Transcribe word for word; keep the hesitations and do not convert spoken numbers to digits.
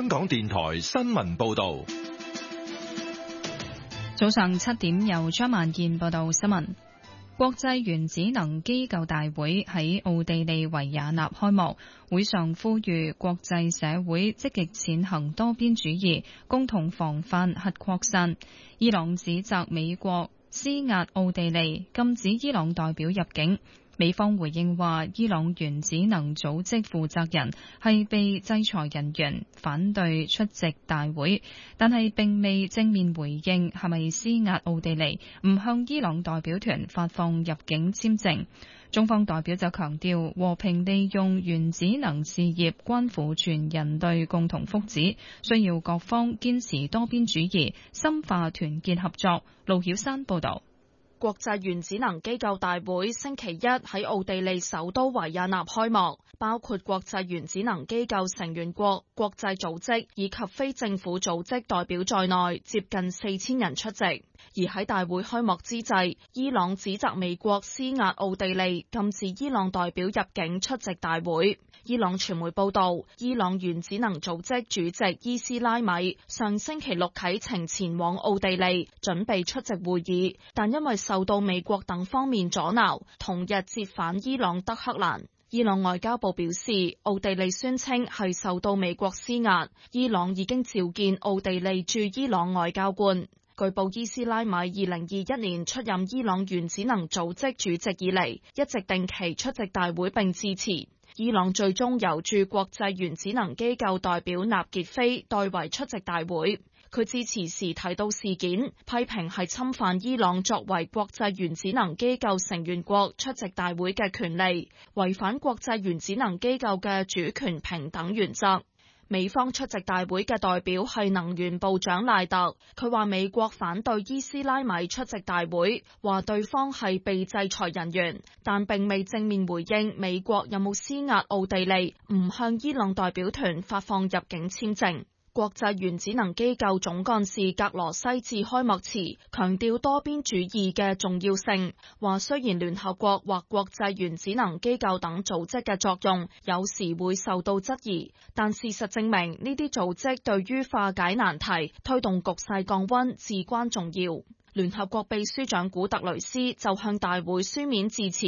香港電台新聞報道。 早上七點，由張萬燕報道新聞。國際原子能機構大會喺奧地利維也納開幕，會上呼籲國際社會積極踐行多邊主義，共同防範核擴散。伊朗指責美國施壓奧地利，禁止伊朗代表入境。美方回應話，伊朗原子能組織負責人係被制裁人員，反對出席大會，但係並未正面回應係咪施壓奧地利唔向伊朗代表團發放入境簽證。中方代表就強調，和平利用原子能事業關乎全人類共同福祉，需要各方堅持多邊主義，深化團結合作。盧曉山報道。 國際原子能機構大會星期一喺奧地利首都維也納開幕，包括國際原子能機構成員國、國際組織以及非政府組織代表在內，接近四千人出席。而喺大會開幕之際，伊朗指責美國施壓奧地利，禁止伊朗代表入境出席大會。伊朗傳媒報道，伊朗原子能組織主席伊斯拉米上星期六啟程前往奧地利，準備出席會議，但因為受到美國等方面阻撓，同日折返伊朗德黑蘭。伊朗外交部表示，奧地利宣稱係受到美國施壓，伊朗已經召見奧地利駐伊朗外交官。據報，伊斯拉米二零二一年出任伊朗原子能組織主席以嚟，一直定期出席大會並致辭。伊朗最終由駐國際原子能機構代表納傑菲代為出席大會。佢致辭時提到事件，批評係侵犯伊朗作為國際原子能機構成員國出席大會嘅權利，違反國際原子能機構嘅主權平等原則。美方出席大會嘅代表係能源部長賴特，佢話美國反對伊斯拉米出席大會，話對方係被制裁人員，但並未正面回應美國有冇施壓奧地利唔向伊朗代表團發放入境簽證。國際原子能機構總幹事格羅西致開幕詞，強調多邊主義嘅重要性，話雖然聯合國或國際原子能機構等組織嘅作用有時會受到質疑，但事實證明呢啲組織對於化解難題、推動局勢降溫至關重要。聯合國秘書長古特雷斯就向大會書面致辭，